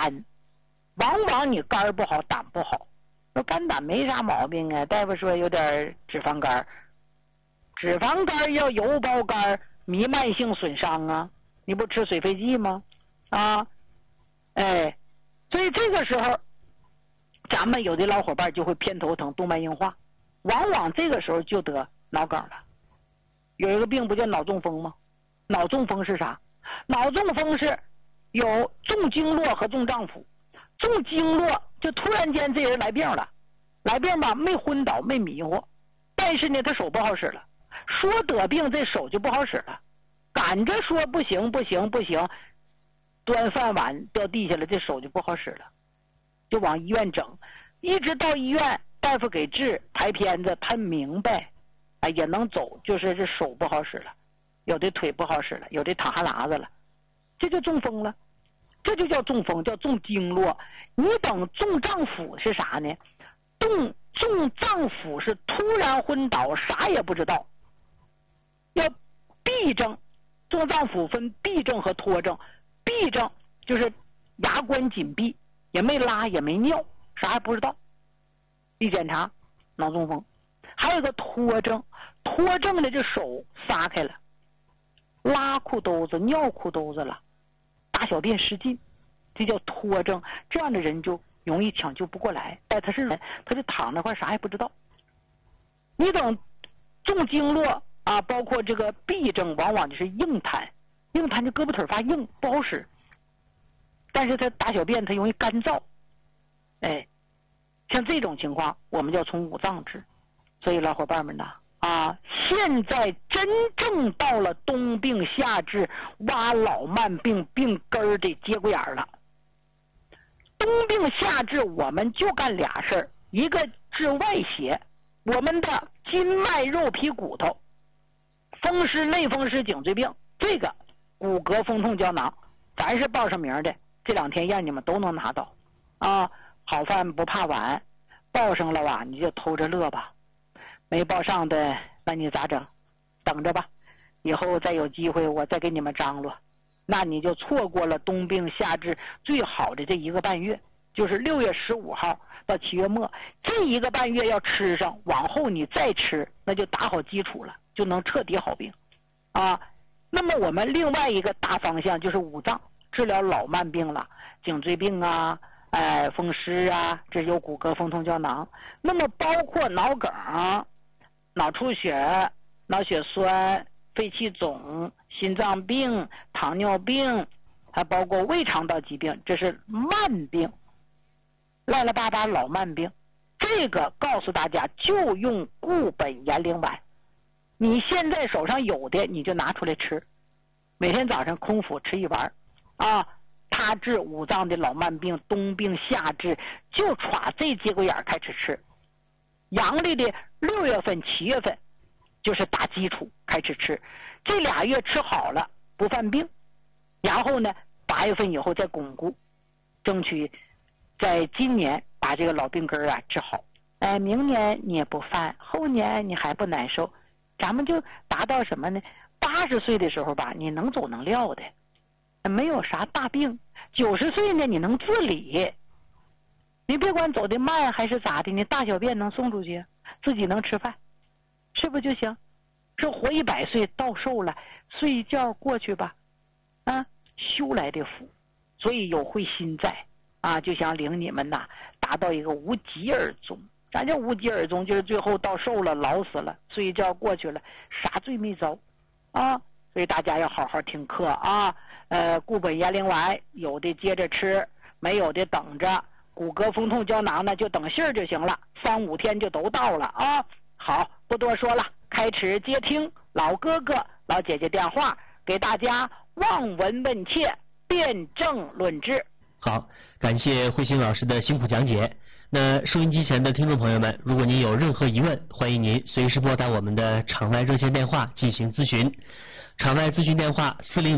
肝，往往你肝儿不好，胆不好。说肝胆没啥毛病啊，大夫说有点脂肪肝，脂肪肝要油包肝，弥漫性损伤啊，你不吃水肺剂吗？啊，哎，所以这个时候，咱们有的老伙伴就会偏头疼、动脉硬化，往往这个时候就得脑梗了。有一个病不叫脑中风吗？脑中风是啥？脑中风是有重经络和重脏腑。重经络就突然间这人来病了，来病吧没昏倒没迷糊，但是呢他手不好使了，说得病这手就不好使了，赶着说不行不行不行，端饭碗掉地下了，这手就不好使了，就往医院整，一直到医院大夫给治抬片子，他明白啊也能走，就是这手不好使了，有的腿不好使了，有的淌哈喇子了，这就中风了。这就叫中风，叫重经络。你等重脏腑是啥呢？重脏腑是突然昏倒，啥也不知道。要痹症，重脏腑分痹症和脱症。痹症就是牙关紧闭，也没拉也没尿，啥也不知道。一检查脑中风。还有个脱症，脱症的这手撒开了，拉裤兜子、尿裤兜子了。大小便失禁，这叫脱症。这样的人就容易抢救不过来，但他是人，他就躺那块啥也不知道。你等重经络啊，包括这个痹症，往往就是硬瘫，硬瘫就胳膊腿发硬不好使，但是他大小便他容易干燥，哎，像这种情况我们就要从五脏治。所以老伙伴们呐啊，现在真正到了冬病夏治挖老慢病病根儿的节骨眼了。冬病夏治我们就干俩事儿，一个治外邪，我们的筋脉肉皮骨头，风湿类风湿颈椎病，这个骨骼风痛胶囊咱是报上名的，这2天让你们都能拿到啊。好饭不怕晚，报上了吧你就偷着乐吧，没报上的那你咋整？等着吧，以后再有机会我再给你们张罗，那你就错过了冬病夏治最好的这1个半月，就是6月15号到7月末，这1个半月要吃上，往后你再吃那就打好基础了，就能彻底好病啊。那么我们另外一个大方向就是五脏治疗老慢病了，颈椎病啊，风湿啊，这有骨骼风痛胶囊。那么包括脑梗、脑出血、脑血栓、肺气肿、心脏病、糖尿病，还包括胃肠道疾病，这是慢病，乱了八八老慢病。这个告诉大家就用固本延龄丸，你现在手上有的你就拿出来吃，每天早上空腹吃1丸啊。它治五脏的老慢病，冬病夏治就歘这节骨眼开始吃。阳历的6月份、7月份就是打基础开始吃，这2月吃好了不犯病，然后呢8月份以后再巩固，争取在今年把这个老病根啊治好。明年你也不犯，后年你还不难受，咱们就达到什么呢？80岁的时候吧，你能走能撂的，没有啥大病。90岁呢，你能自理，你别管走的慢还是咋的，你大小便能送出去，自己能吃饭，是不就行？说活100岁到寿了，睡一觉过去吧，啊，修来的福。所以有慧心在啊，就想领你们呐达到一个无疾而终。咱叫无疾而终，就是最后到寿了，老死了，睡一觉过去了，啥罪没遭啊。所以大家要好好听课啊。固本延龄丸有的接着吃，没有的等着。骨骼风痛胶囊呢就等信儿就行了，3、5天就都到了啊。好，不多说了，开始接听老哥哥老姐姐电话，给大家望闻问切，辩证论治。 好，感谢慧心老师的辛苦讲解。那收音机前的听众朋友们，如果您有任何疑问，欢迎您随时拨打我们的场外热线电话进行咨询。场外咨询电话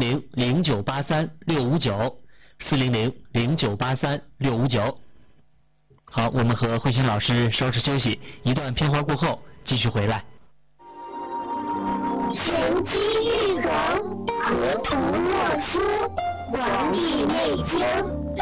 400-0983-659，400-0983-659。好，我们和慧心老师稍事休息，一段片花过后继续回来。 玄机玉容，河图洛书，王帝内经，